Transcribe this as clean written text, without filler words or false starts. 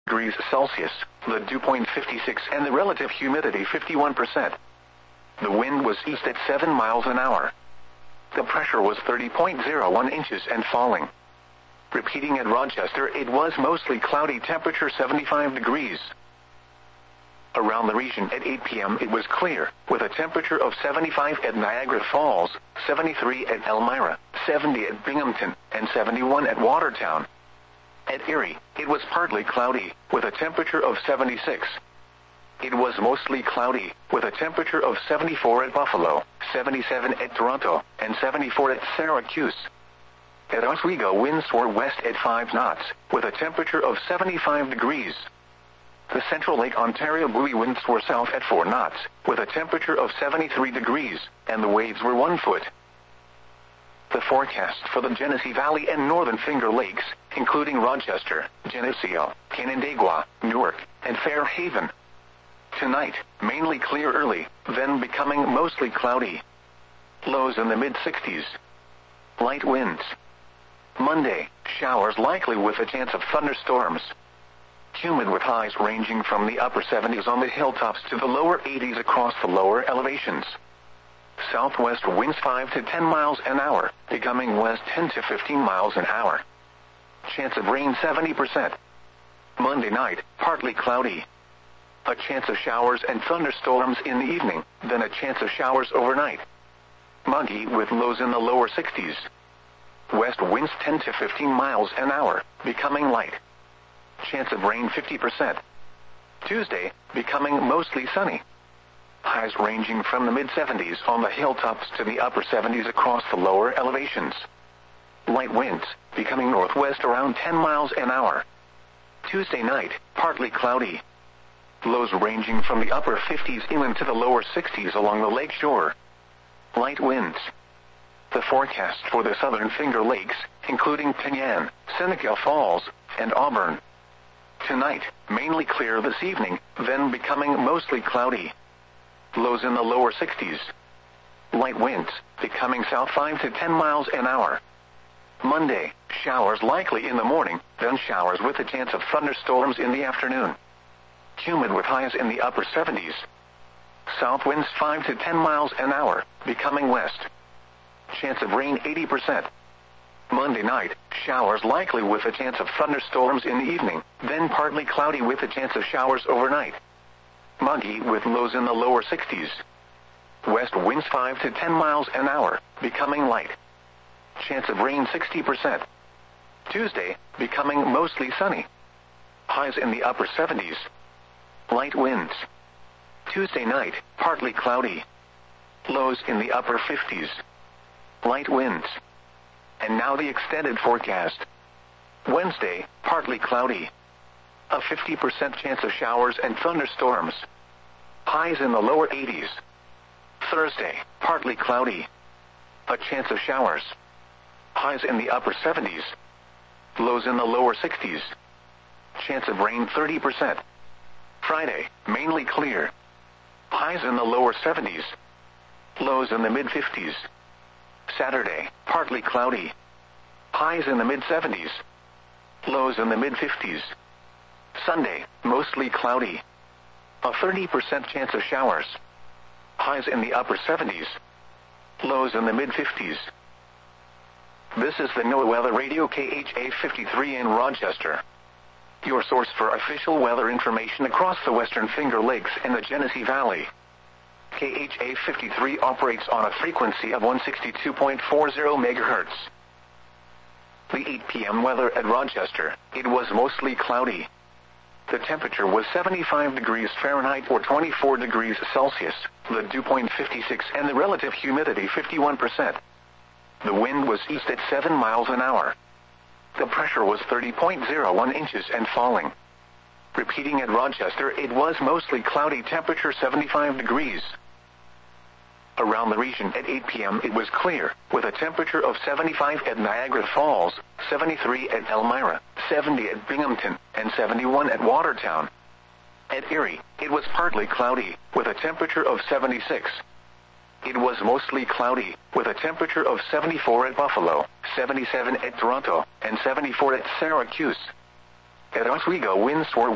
degrees Celsius, the dew point 56 and the relative humidity 51%. The wind was east at 7 miles an hour. The pressure was 30.01 inches and falling. Repeating at Rochester, it was mostly cloudy, temperature 75 degrees. Around the region at 8 p.m. it was clear, with a temperature of 75 at Niagara Falls, 73 at Elmira, 70 at Binghamton, and 71 at Watertown. At Erie, it was partly cloudy, with a temperature of 76. It was mostly cloudy, with a temperature of 74 at Buffalo, 77 at Toronto, and 74 at Syracuse. At Oswego, winds were west at 5 knots, with a temperature of 75 degrees. The Central Lake Ontario buoy winds were south at 4 knots, with a temperature of 73 degrees, and the waves were 1 foot. The forecast for the Genesee Valley and Northern Finger Lakes, including Rochester, Geneseo, Canandaigua, Newark, and Fairhaven. Tonight, mainly clear early, then becoming mostly cloudy. Lows in the mid-60s. Light winds. Monday, showers likely with a chance of thunderstorms. Humid with highs ranging from the upper 70s on the hilltops to the lower 80s across the lower elevations. Southwest winds 5 to 10 miles an hour, becoming west 10 to 15 miles an hour. Chance of rain 70%. Monday night, partly cloudy. A chance of showers and thunderstorms in the evening, then a chance of showers overnight. Muggy with lows in the lower 60s. West winds 10 to 15 miles an hour, becoming light. Chance of rain 50%. Tuesday, becoming mostly sunny. Highs ranging from the mid-70s on the hilltops to the upper 70s across the lower elevations. Light winds, becoming northwest around 10 miles an hour. Tuesday night, partly cloudy. Lows ranging from the upper 50s inland to the lower 60s along the lake shore. Light winds. The forecast for the Southern Finger Lakes, including Penyan, Seneca Falls, and Auburn. Tonight, mainly clear this evening, then becoming mostly cloudy. Lows in the lower 60s. Light winds, becoming south 5 to 10 miles an hour. Monday, showers likely in the morning, then showers with a chance of thunderstorms in the afternoon. Humid with highs in the upper 70s. South winds 5 to 10 miles an hour, becoming west. Chance of rain 80%. Monday night, showers likely with a chance of thunderstorms in the evening, then partly cloudy with a chance of showers overnight. Muggy with lows in the lower 60s. West winds 5 to 10 miles an hour, becoming light. Chance of rain 60%. Tuesday, becoming mostly sunny. Highs in the upper 70s. Light winds. Tuesday night, partly cloudy. Lows in the upper 50s. Light winds. And now the extended forecast. Wednesday, partly cloudy. A 50% chance of showers and thunderstorms. Highs in the lower 80s. Thursday, partly cloudy. A chance of showers. Highs in the upper 70s. Lows in the lower 60s. Chance of rain 30%. Friday, mainly clear. Highs in the lower 70s. Lows in the mid-50s. Saturday, partly cloudy. Highs in the mid-70s. Lows in the mid-50s. Sunday, mostly cloudy. A 30% chance of showers. Highs in the upper 70s. Lows in the mid-50s. This is the NOAA Weather Radio KHA 53 in Rochester. Your source for official weather information across the Western Finger Lakes and the Genesee Valley. KHA 53 operates on a frequency of 162.40 MHz. The 8 p.m. weather at Rochester, it was mostly cloudy. The temperature was 75 degrees Fahrenheit or 24 degrees Celsius, the dew point 56 and the relative humidity 51%. The wind was east at 7 miles an hour. The pressure was 30.01 inches and falling. Repeating at Rochester, it was mostly cloudy, temperature 75 degrees. Around the region at 8 p.m. it was clear, with a temperature of 75 at Niagara Falls, 73 at Elmira, 70 at Binghamton, and 71 at Watertown. At Erie, it was partly cloudy, with a temperature of 76. It was mostly cloudy, with a temperature of 74 at Buffalo, 77 at Toronto, and 74 at Syracuse. At Oswego, winds were